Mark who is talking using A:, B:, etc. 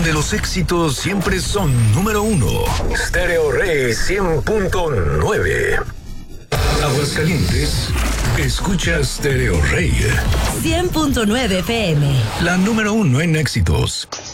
A: donde los éxitos siempre son número uno. Stereo Rey 100.9. Aguascalientes, escucha Stereo Rey
B: 100.9 FM.
A: La número uno en éxitos.